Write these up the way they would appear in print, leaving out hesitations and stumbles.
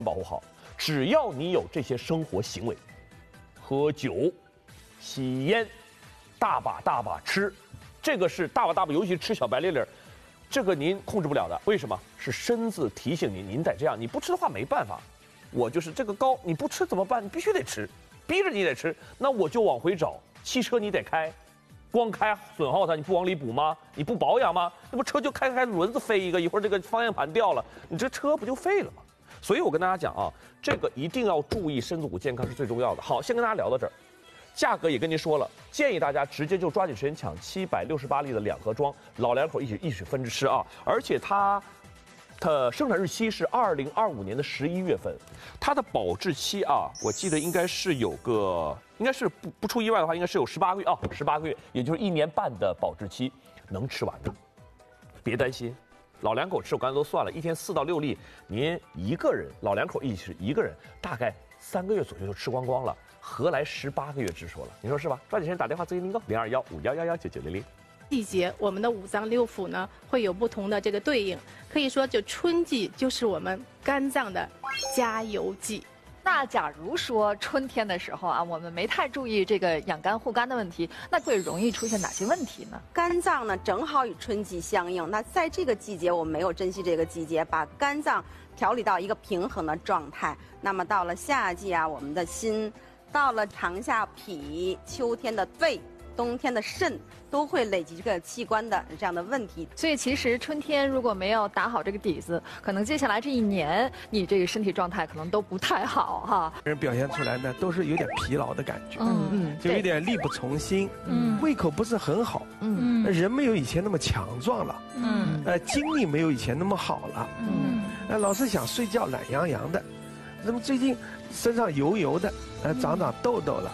保护好。只要你有这些生活行为，喝酒、吸烟，大把吃，这个是大把，尤其吃小白粒粒，这个您控制不了的。为什么？是身子提醒您，您得这样。你不吃的话没办法。我就是这个高，你不吃怎么办？你必须得吃，逼着你得吃。那我就往回找。汽车你得开，光开损耗它，你不往里补吗？你不保养吗？那不车就开轮子飞一个，一会儿这个方向盘掉了，你这车不就废了吗？所以我跟大家讲啊，这个一定要注意身子骨健康是最重要的。好，先跟大家聊到这儿，价格也跟您说了，建议大家直接就抓紧时间抢768粒的2盒装，老两口一起分着吃啊！而且它生产日期是2025年的11月份，它的保质期啊，我记得应该是不出意外的话，应该是有18个月啊，18个月，也就是1年半的保质期，能吃完的，别担心。老两口吃，我刚才都算了，一天4到6粒，您一个人，老两口一起吃，一个人大概3个月左右就吃光了，何来18个月之说了？你说是吧？抓紧时间打电话咨询订购0215119900。 季节，我们的五脏六腑呢会有不同的这个对应，可以说就春季就是我们肝脏的加油季。 那假如说春天的时候啊，我们没太注意这个养肝护肝的问题，那会容易出现哪些问题呢？ 肝脏呢正好与春季相应，那在这个季节我们没有珍惜这个季节，把肝脏调理到一个平衡的状态。那么到了夏季啊，我们的心；到了长夏脾；秋天的肺；冬天的肾，都会累积这个器官的这样的问题。 所以其实春天如果没有打好这个底子，可能接下来这1年你这个身体状态可能都不太好哈。 人表现出来呢，都是有点疲劳的感觉，就有点力不从心，胃口不是很好，人没有以前那么强壮了，精力没有以前那么好了，老是想睡觉，懒洋洋的，那么最近身上油油的，长痘痘了。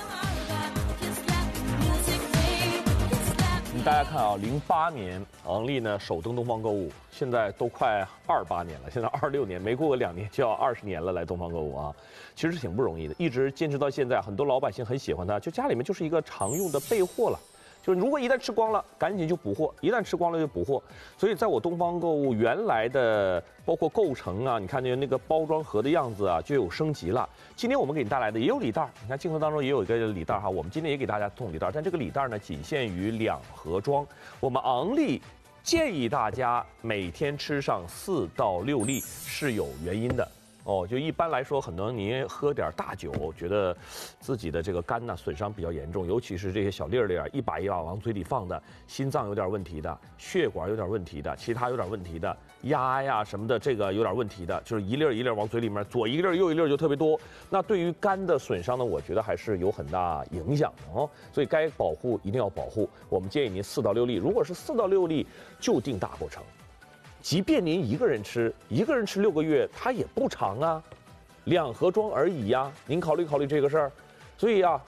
大家看啊，08年昂立呢首登东方购物，现在都快28年了，现在26年，没过个2年就要20年了，来东方购物啊，其实挺不容易的，一直坚持到现在，很多老百姓很喜欢它，就家里面就是一个常用的备货了。就是如果一旦吃光了，赶紧就补货；一旦吃光了就补货。所以在我东方购物原来的包括构成啊，你看见那个包装盒的样子啊，就有升级了。今天我们给你带来的也有礼袋，你看镜头当中也有一个礼袋哈，我们今天也给大家送礼袋，但这个礼袋呢仅限于2盒装。我们昂立建议大家每天吃上4到6粒是有原因的。就一般来说，很多人您喝点大酒，觉得自己的这个肝呢损伤比较严重，尤其是这些小粒儿一把一把往嘴里放的，心脏有点问题的，血管有点问题的，其他有点问题的，压呀什么的，这个有点问题的，就是一粒一粒往嘴里面，左一粒右一粒就特别多。那对于肝的损伤呢，我觉得还是有很大影响的哦。所以该保护一定要保护。我们建议您4到6粒，如果是4到6粒，就定大过程。即便您一个人吃6个月，它也不长啊，2盒装而已呀，您考虑考虑这个事儿。所以啊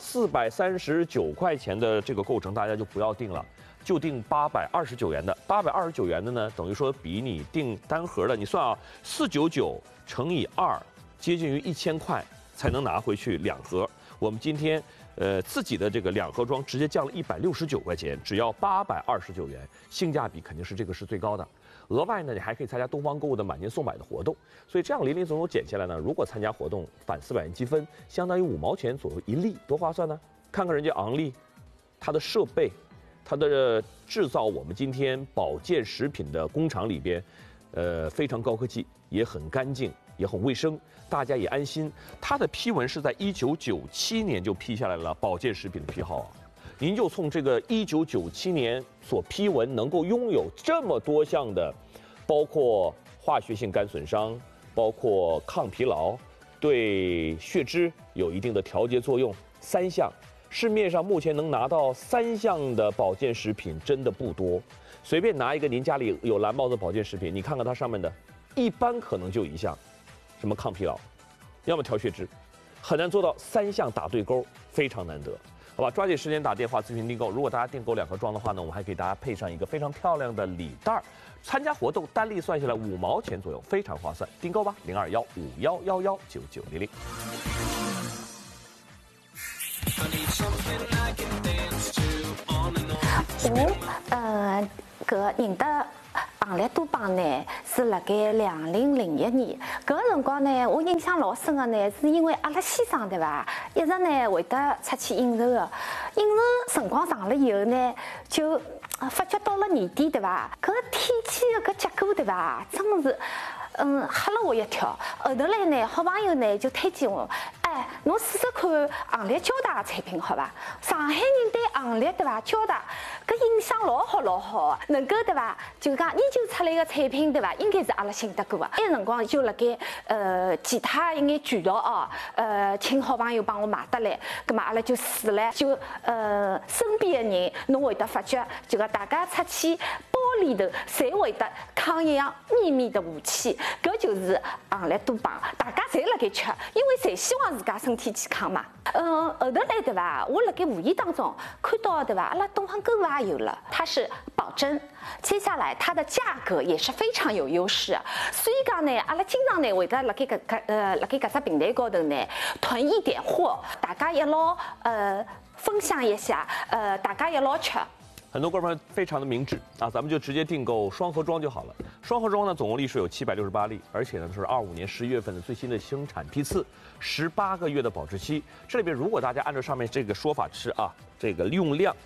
，439块钱的这个构成大家就不要定了，就定829元的。829元的呢，等于说比你定单盒的，你算啊，499乘以2，接近于1000块才能拿回去2盒。我们今天自己的这个2盒装直接降了169块钱，只要829元，性价比肯定是这个是最高的。额外呢，你还可以参加东方购物的满减送买的活动，所以这样零零总总减下来呢，如果参加活动返400元积分，相当于5毛钱左右1粒，多划算呢！看看人家昂立，它的设备，它的制造我们今天保健食品的工厂里边，非常高科技，也很干净，也很卫生，大家也安心。它的批文是在1997年就批下来了保健食品的批号啊。您就从这个1997年所批文能够拥有这么多项的，包括化学性肝损伤，包括抗疲劳，对血脂有一定的调节作用，3项。市面上目前能拿到3项的保健食品真的不多，随便拿一个您家里有蓝帽子保健食品，你看看它上面的，一般可能就1项，什么抗疲劳，要么调血脂，很难做到3项打对勾，非常难得。好吧，抓紧时间打电话咨询订购。如果大家订购2盒装的话呢，我们还给大家配上一个非常漂亮的礼袋。参加活动单粒算下来5毛钱左右，非常划算。订购吧，0215119900。 哥，您的行列多帮呢是辣盖2001年，搿个辰光呢，我印象老深的呢，是因为阿拉先生对伐，一直呢会得出去应酬的，应酬辰光长了以后呢，就发觉到了年底对伐，搿天气的搿结果对伐，真的是。吓了我一跳。后头来呢，好朋友呢就推荐我，哎，侬试试看行列交大的产品，好伐？上海人对行列对伐，交大搿印象老好老好，能够对伐，就讲研究出来的产品对伐，应该是阿拉信得过的。那辰光就辣盖其他一眼渠道哦，请好朋友帮我买得来，葛末阿拉就试了，就身边的人侬会得发觉，就讲大家出去包里头侪会得扛一样秘密的武器。搿就是行列多帮，大家侪辣盖吃，因为侪希望自家身体健康嘛。后头来对伐？我辣盖无意当中看到对伐？阿拉东方购物也有了，它是保真，接下来它的价格也是非常有优势。所以讲呢，阿拉经常呢会得辣盖搿只平台高头呢囤一点货，大家一道分享一下，大家一道吃。 很多观众非常的明智啊，咱们就直接订购双盒装就好了。双盒装呢，总共例数有768例，而且呢是25年11月份的最新的生产批次，18个月的保质期。这里边如果大家按照上面这个说法吃啊，这个用量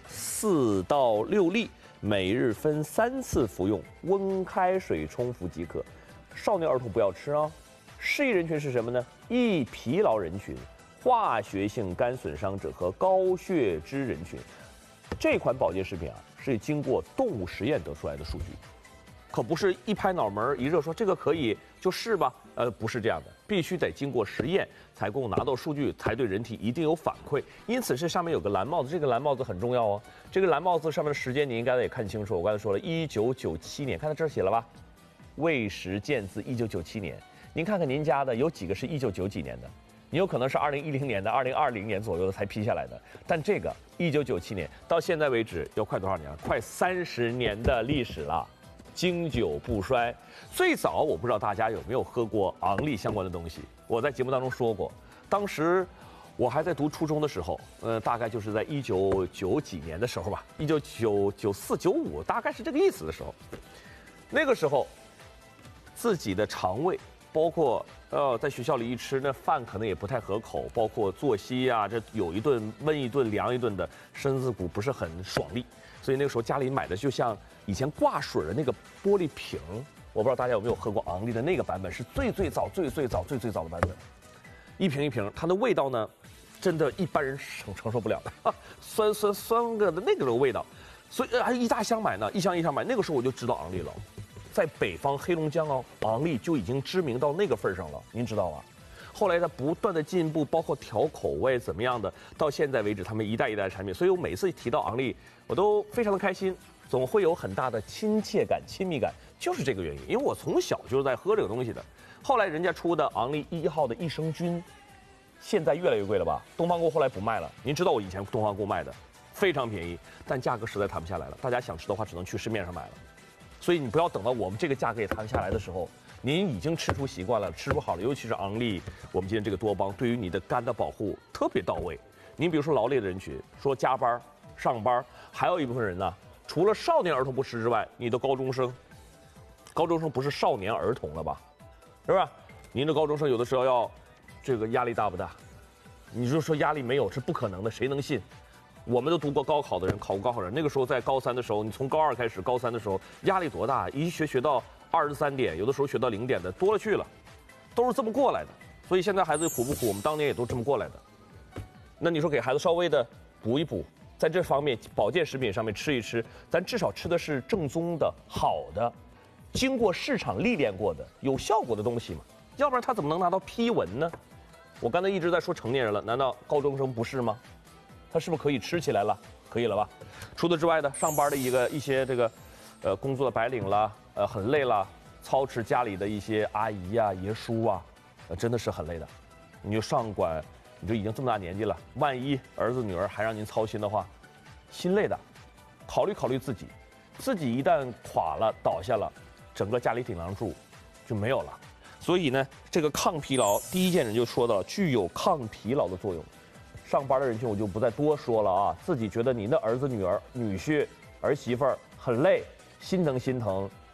4到6粒，每日分3次服用，温开水冲服即可。少年儿童不要吃啊。适宜人群是什么呢？易疲劳人群、化学性肝损伤者和高血脂人群。这款保健食品啊，是经过动物实验得出来的数据，可不是一拍脑门一热说这个可以就是吧？不是这样的，必须得经过实验才够拿到数据，才对人体一定有反馈。因此，这上面有个蓝帽子，这个蓝帽子很重要哦。这个蓝帽子上面的时间你应该也看清楚，我刚才说了，1997年，看到这儿写了吧？卫食健字1997年，您看看您家的有几个是1990几年的？你有可能是2010年的、2020年左右的才批下来的，但这个1997年到现在为止要快多少年了？快30年的历史了，经久不衰。最早我不知道大家有没有喝过昂立相关的东西，我在节目当中说过，当时我还在读初中的时候，大概就是在1990几年的时候吧，1994、95，大概是这个意思的时候，那个时候自己的肠胃。包括在学校里一吃那饭可能也不太合口，包括作息啊，这有一顿温一顿凉一顿的，身子骨不是很爽利，所以那个时候家里买的就像以前挂水的那个玻璃瓶，我不知道大家有没有喝过昂立的那个版本，是最早的版本，一瓶一瓶，它的味道呢，真的一般人承受不了的，酸个的那个味道，所以还一大箱买呢，一箱买，那个时候我就知道昂立了。在北方黑龙江哦，昂立就已经知名到那个份上了，您知道吧？后来它不断的进步，包括调口味怎么样的，到现在为止他们一代一代的产品，所以我每次提到昂立，我都非常的开心，总会有很大的亲切感、亲密感，就是这个原因，因为我从小就是在喝这个东西的。后来人家出的昂立1号的益生菌，现在越来越贵了吧？东方购后来不卖了，您知道我以前东方购卖的非常便宜，但价格实在谈不下来了，大家想吃的话只能去市面上买了。所以你不要等到我们这个价格也谈下来的时候，您已经吃出习惯了，吃出好了。尤其是昂立，我们今天这个多邦，对于你的肝的保护特别到位。您比如说劳累的人群，说加班、上班，还有一部分人呢，除了少年儿童不吃之外，你的高中生不是少年儿童了吧？是吧？您的高中生有的时候要，这个压力大不大？你就说压力没有是不可能的，谁能信？我们都读过高考的人，考过高考人，那个时候在高3的时候，你从高2开始，高3的时候压力多大？一学到23点，有的时候学到0点的多了去了，都是这么过来的。所以现在孩子苦不苦？我们当年也都这么过来的。那你说给孩子稍微的补一补，在这方面保健食品上面吃一吃，咱至少吃的是正宗的、好的，经过市场历练过的、有效果的东西嘛。要不然他怎么能拿到批文呢？我刚才一直在说成年人了，难道高中生不是吗？他是不是可以吃起来了？可以了吧？除此之外的，上班的一些这个，工作的白领啦，很累了，操持家里的一些阿姨啊、爷叔啊，真的是很累的。你就上管，你就已经这么大年纪了，万一儿子女儿还让您操心的话，心累的。考虑自己一旦垮了、倒下了，整个家里顶梁柱就没有了。所以呢，这个抗疲劳，第一件人就说到具有抗疲劳的作用。上班的人群我就不再多说了啊，自己觉得您的儿子、女儿、女婿、儿媳妇儿很累，心疼，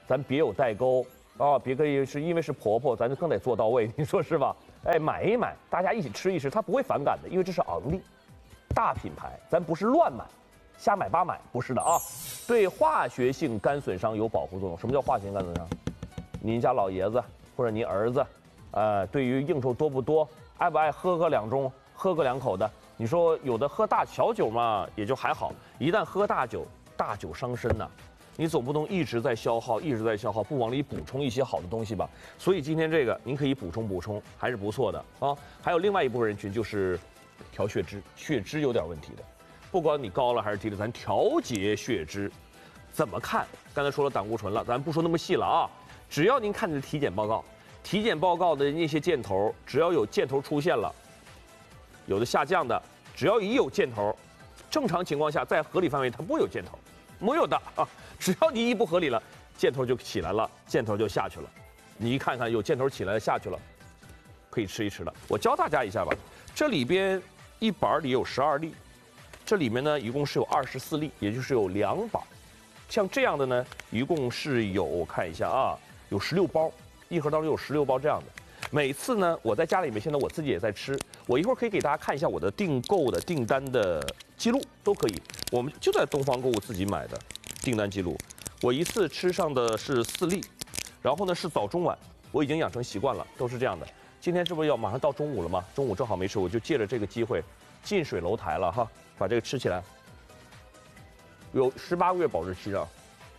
咱别有代沟啊，别可以是因为是婆婆，咱就更得做到位，你说是吧？哎，买一买，大家一起吃一吃，她不会反感的，因为这是昂利，大品牌，咱不是乱买，瞎买八买，不是的啊。对化学性肝损伤有保护作用。什么叫化学性肝损伤？您家老爷子或者您儿子，对于应酬多不多，爱不爱喝个2盅，喝个2口的，你说有的喝大小酒嘛，也就还好，一旦喝大酒，大酒伤身呐。你总不能一直在消耗，不往里补充一些好的东西吧？所以今天这个您可以补充，还是不错的啊。还有另外一部分人群就是调血脂，血脂有点问题的，不管你高了还是低了，咱调节血脂，怎么看？刚才说了胆固醇了，咱不说那么细了啊。只要您看你的体检报告，体检报告的那些箭头，只要有箭头出现了，有的下降的，只要一有箭头，正常情况下在合理范围它不会有箭头。没有的啊，只要你一不合理了，箭头就起来了，箭头就下去了。你一看看有箭头起来下去了，可以吃一吃了。我教大家一下吧，这里边一板里有12粒，这里面呢一共是有24粒，也就是有2板。像这样的呢，一共是有我看一下啊，有16包，一盒当中有16包这样的。每次呢，我在家里面，现在我自己也在吃，我一会儿可以给大家看一下我的订购的订单的记录，都可以。我们就在东方购物自己买的订单记录，我一次吃上的是4粒，然后呢是早中晚，我已经养成习惯了，都是这样的。今天这不要马上到中午了吗？中午正好没吃，我就借着这个机会近水楼台了哈，把这个吃起来。有18个月保质期啊。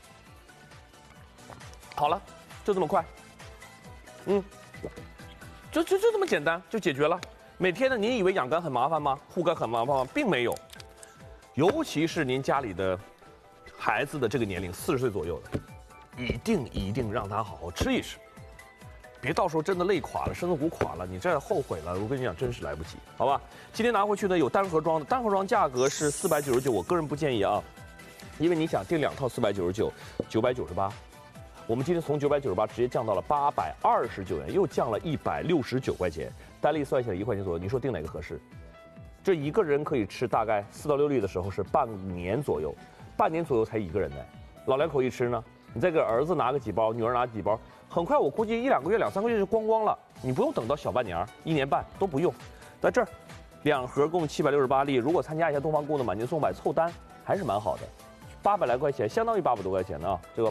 好了，就这么快，就这么简单就解决了。每天呢，您以为养肝很麻烦吗？护肝很麻烦吗？并没有。尤其是您家里的孩子的这个年龄，40岁左右的，一定让他好好吃一吃，别到时候真的累垮了，身子骨垮了，你这后悔了。我跟你讲，真是来不及，好吧？今天拿回去呢，有单盒装的，单盒装价格是499，我个人不建议啊，因为你想订2套499，998。我们今天从998直接降到了829元，又降了169块钱，单粒算下来1块钱左右。你说订哪个合适？这一个人可以吃大概4到6粒的时候是半年左右，半年左右才一个人呢。老2口一吃呢，你再给儿子拿个几包，女儿拿几包，很快我估计1、2个月、2、3个月就光了。你不用等到小半年、1年半都不用。在这儿，2盒共768粒，如果参加一下东方购物的满减送100凑单，还是蛮好的。800来块钱，相当于800多块钱呢啊，这个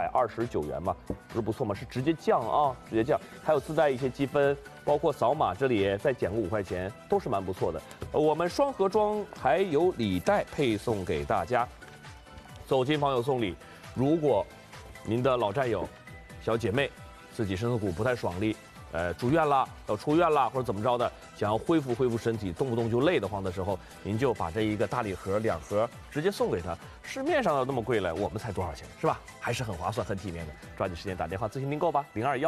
829元嘛，不是不错嘛，是直接降啊，直接降，还有自带一些积分，包括扫码这里再减个5块钱，都是蛮不错的。我们双盒装还有礼袋配送给大家，走亲朋友送礼。如果您的老战友、小姐妹自己身子骨不太爽利，住院了，要出院了，或者怎么着的，想要恢复身体，动不动就累得慌的时候，您就把这一个大礼盒2盒直接送给他。市面上要那么贵了，我们才多少钱是吧？还是很划算、很体面的。抓紧时间打电话咨询订购吧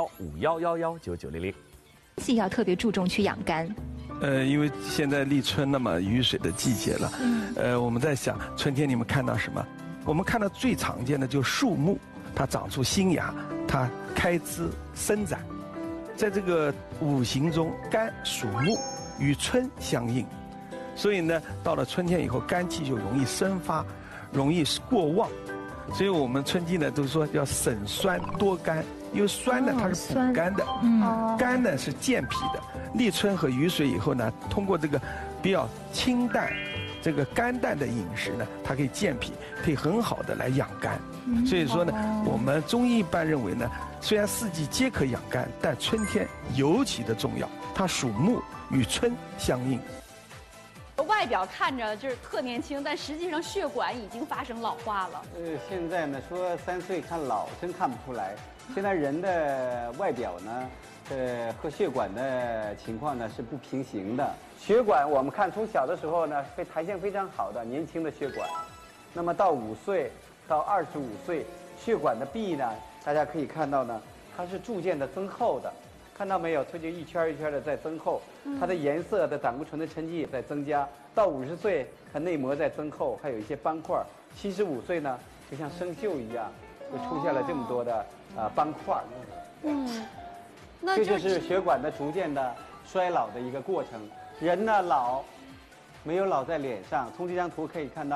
，021-5111-9900。 要特别注重去养肝。 因为现在立春了嘛，雨水的季节了。我们在想春天你们看到什么？我们看到最常见的就是树木，它长出新芽，它开枝生长。在这个五行中，肝属木，与春相应，所以呢，到了春天以后，肝气就容易生发，容易过旺。所以我们春季呢都说要省酸多甘，因为酸呢它是补肝的，甘呢是健脾的。立春和雨水以后呢，通过这个比较清淡、这个甘淡的饮食呢，它可以健脾，可以很好的来养肝。所以说呢，我们中医一般认为呢，虽然4季皆可养肝，但春天尤其的重要，它属木，与春相应。 外表看着就是特年轻，但实际上血管已经发生老化了。 现在呢说3岁看老，真看不出来。现在人的外表呢，和血管的情况呢是不平行的。血管我们看从小的时候呢，弹性非常好的年轻的血管，那么到5岁到25岁，血管的壁呢，大家可以看到呢，它是逐渐的增厚的。看到没有？它就一圈一圈的在增厚，它的颜色的胆固醇的沉积也在增加。到50岁，它内膜在增厚，还有一些斑块。75岁呢，就像生锈一样，就出现了这么多的斑块。 那这就是血管的逐渐的衰老的一个过程。人呢老，没有老在脸上。从这张图可以看到，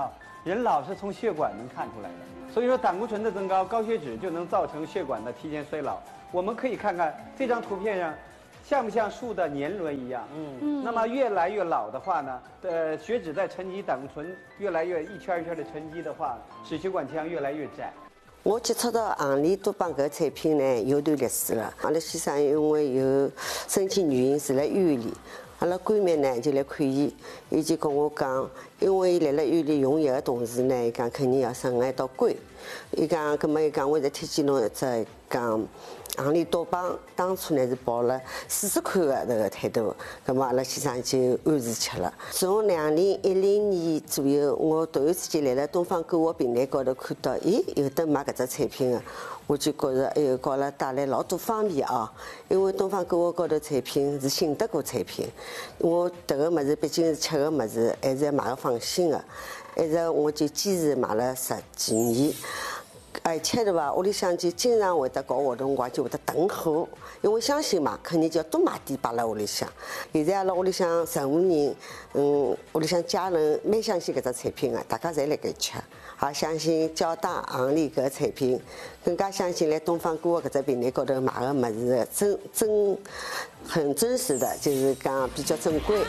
人老是从血管能看出来的。所以说，胆固醇的增高、高血脂就能造成血管的提前衰老。我们可以看看这张图片上，像不像树的年轮一样？那么越来越老的话呢，血脂在沉积，胆固醇越来越一圈一圈的沉积的话，使血管腔越来越窄。 我接触到昂利多邦搿个产品呢，有段历史了。阿拉先生因为有身体原因住辣医院里，阿拉闺蜜呢就来看伊，伊就跟我讲，因为伊辣医院里用药的同时呢，伊讲肯定要省眼到关。伊讲，葛末伊讲，我在推荐侬一只讲昂利多邦，当初呢是抱了试试看的这个态度，葛末阿拉先生就按时吃了。从2010年左右，我突然之间来了东方购物平台高头看到，咦，有得卖搿只产品的，我就觉着，哎呦，给阿拉带来老多方便啊！因为东方购物高头产品是信得过产品，我迭个物事毕竟是吃个物事，还是要买个放心的。一直我就坚持买了10几年。而且对伐，屋里向就经常会得搞活动，我就会得囤货，因为相信嘛，肯定就要多买点摆辣屋里向。现在阿拉屋里向15人，屋里向家人蛮相信搿只产品的，大家侪辣盖吃，也相信交大行里搿个产品，更加相信来东方购物搿只平台高头买个物事很真实的，就是讲比较珍贵。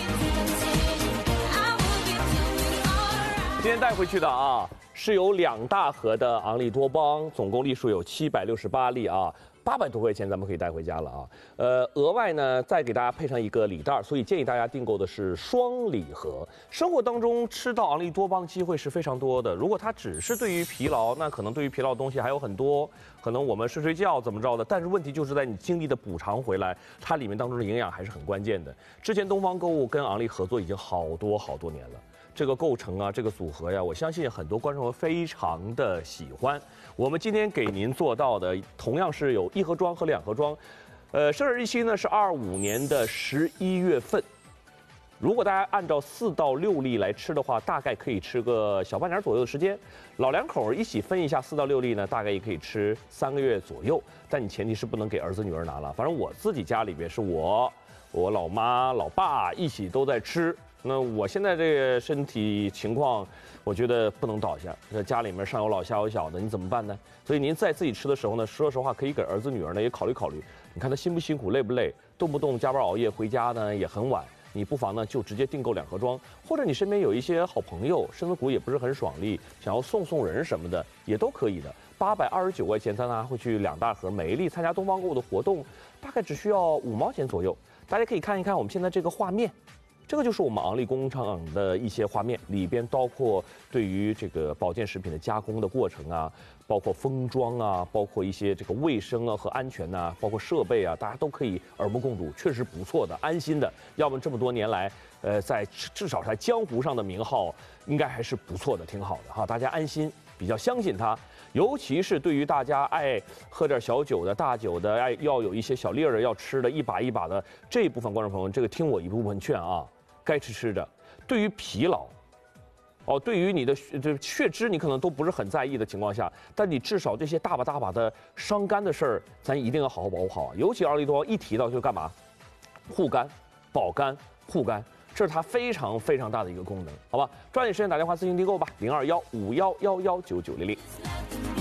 今天带回去的啊，是有2大盒的昂利多邦，总共粒数有768粒啊，800多块钱咱们可以带回家了啊。额外呢再给大家配上一个礼袋，所以建议大家订购的是双礼盒。生活当中吃到昂利多邦的机会是非常多的，如果它只是对于疲劳，那可能对于疲劳的东西还有很多，可能我们睡觉怎么着的，但是问题就是在你精力的补偿回来，它里面当中的营养还是很关键的。之前东方购物跟昂利合作已经好多年了。这个构成啊，这个组合呀，我相信很多观众非常的喜欢。我们今天给您做到的，同样是有1盒装和2盒装，生日日期呢是25年的11月份。如果大家按照4到6粒来吃的话，大概可以吃个小半年左右的时间。老2口一起分一下4到6粒呢，大概也可以吃3个月左右。但你前提是不能给儿子女儿拿了。反正我自己家里边是我老妈、老爸一起都在吃。那我现在这个身体情况，我觉得不能倒下。这家里面上有老下有小的，你怎么办呢？所以您在自己吃的时候呢，说实话可以给儿子女儿呢也考虑考虑。你看他辛不辛苦，累不累，动不动加班熬夜回家呢也很晚。你不妨呢就直接订购2盒装，或者你身边有一些好朋友，身子骨也不是很爽利，想要送人什么的也都可以的。829块钱，咱拿回去2大盒，每一粒参加东方购物的活动，大概只需要5毛钱左右。大家可以看一看我们现在这个画面。这个就是我们昂利工厂的一些画面，里边包括对于这个保健食品的加工的过程啊，包括封装啊，包括一些这个卫生啊和安全呐，包括设备啊，大家都可以耳目共睹，确实不错的，安心的。要么这么多年来，在至少在江湖上的名号，应该还是不错的，挺好的哈，大家安心，比较相信它。尤其是对于大家爱喝点小酒的、大酒的，爱要有一些小粒儿的要吃的，一把一把的这一部分观众朋友们，这个听我一部分劝啊。该吃的，对于疲劳，对于你的血脂你可能都不是很在意的情况下，但你至少这些大把的伤肝的事儿，咱一定要好好保护好。尤其昂利多邦一提到就干嘛？护肝、保肝、护肝，这是它非常大的一个功能，好吧？抓紧时间打电话咨询订购吧，0215111990。